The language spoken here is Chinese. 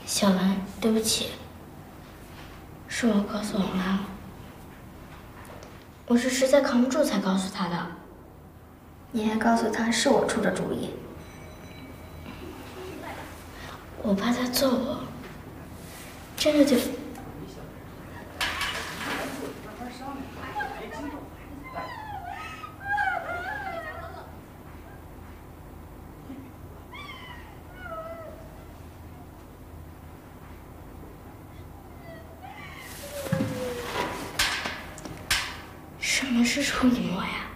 小兰，对不起，是我告诉我妈了，我是实在扛不住才告诉她的。 你还告诉她是我出的主意， 我怕她揍我，真的就……什么是处女膜呀？